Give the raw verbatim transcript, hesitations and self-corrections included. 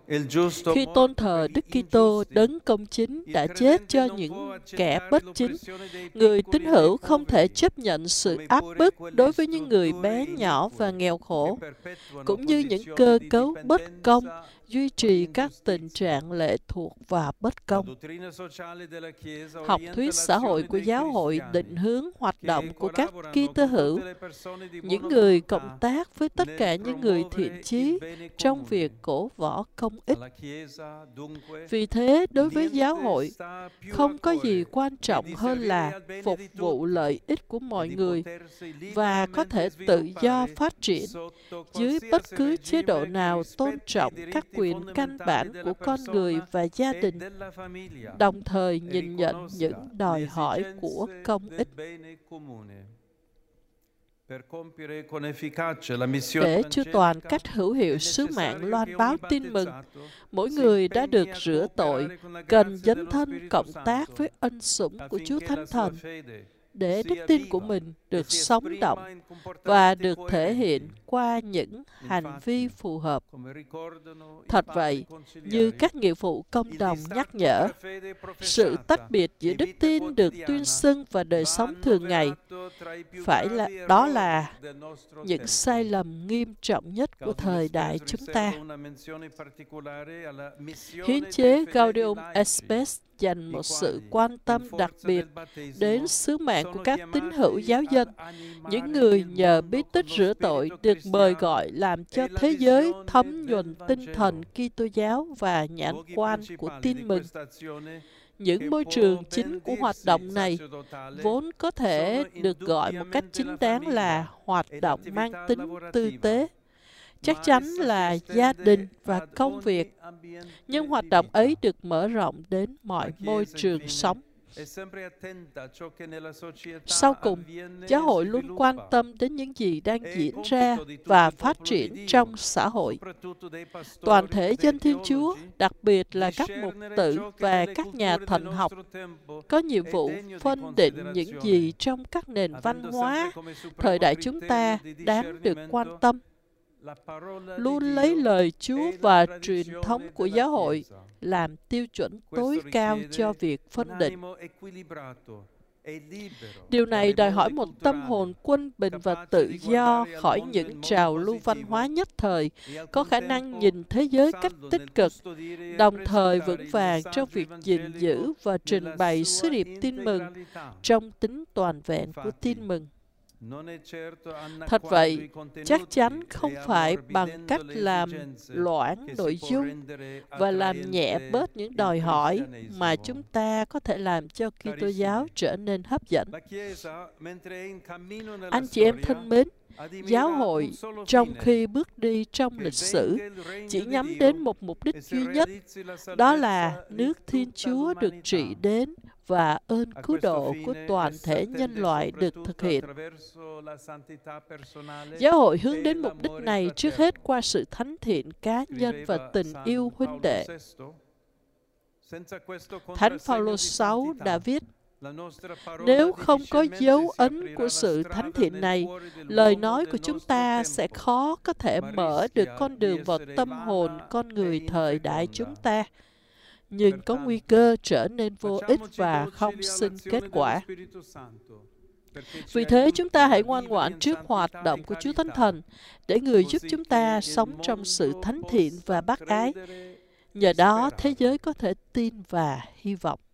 Khi tôn thờ Đức Kitô đấng công chính đã chết cho những kẻ bất chính, người tín hữu không thể chấp nhận sự áp bức đối với những người bé nhỏ và nghèo khổ, cũng như những cơ cấu bất công duy trì các tình trạng lệ thuộc và bất công. Học thuyết xã hội của giáo hội định hướng hoạt động của các Kitô hữu, những người cộng tác với tất cả những người thiện chí trong việc cổ võ công ích. Vì thế, đối với giáo hội, không có gì quan trọng hơn là phục vụ lợi ích của mọi người và có thể tự do phát triển dưới bất cứ chế độ nào tôn trọng các quyền căn bản của con người và gia đình, đồng thời nhìn nhận những đòi hỏi của công ích. Để chu toàn cách hữu hiệu sứ mạng loan báo tin mừng, mỗi người đã được rửa tội, cần dấn thân cộng tác với ân sủng của Chúa Thánh Thần, để đức tin của mình được sống động và được thể hiện qua những hành vi phù hợp. Thật vậy, như các nghĩa vụ công đồng nhắc nhở, sự tách biệt giữa đức tin được tuyên xưng và đời sống thường ngày phải là đó là những sai lầm nghiêm trọng nhất của thời đại chúng ta. Hiến chế Gaudium et Spes dành một sự quan tâm đặc biệt đến sứ mạng của các tín hữu giáo dân, những người nhờ bí tích rửa tội được mời gọi làm cho thế giới thấm nhuần tinh thần Kitô giáo và nhãn quan của tin mừng. Những môi trường chính của hoạt động này vốn có thể được gọi một cách chính đáng là hoạt động mang tính tư tế, chắc chắn là gia đình và công việc, nhưng hoạt động ấy được mở rộng đến mọi môi trường sống. Sau cùng, giáo hội luôn quan tâm đến những gì đang diễn ra và phát triển trong xã hội. Toàn thể dân Thiên Chúa, đặc biệt là các mục tử và các nhà thần học, có nhiệm vụ phân định những gì trong các nền văn hóa thời đại chúng ta đáng được quan tâm, luôn lấy lời Chúa và truyền thống của giáo hội làm tiêu chuẩn tối cao cho việc phân định. Điều này đòi hỏi một tâm hồn quân bình và tự do khỏi những trào lưu văn hóa nhất thời, có khả năng nhìn thế giới cách tích cực, đồng thời vững vàng trong việc gìn giữ và trình bày sứ điệp tin mừng trong tính toàn vẹn của tin mừng. Thật vậy, chắc chắn không phải bằng cách làm loãng nội dung và làm nhẹ bớt những đòi hỏi mà chúng ta có thể làm cho Kitô giáo trở nên hấp dẫn. Anh chị em thân mến, giáo hội trong khi bước đi trong lịch sử chỉ nhắm đến một mục đích duy nhất, đó là nước Thiên Chúa được trị đến và ơn cứu độ của toàn thể nhân loại được thực hiện. Giáo hội hướng đến mục đích này trước hết qua sự thánh thiện cá nhân và tình yêu huynh đệ. Thánh Phaolô sáu đã viết: nếu không có dấu ấn của sự thánh thiện này, lời nói của chúng ta sẽ khó có thể mở được con đường vào tâm hồn con người thời đại chúng ta, nhưng có nguy cơ trở nên vô ích và không sinh kết quả. Vì thế, chúng ta hãy ngoan ngoãn trước hoạt động của Chúa Thánh Thần, để Người giúp chúng ta sống trong sự thánh thiện và bác ái. Nhờ đó, thế giới có thể tin và hy vọng.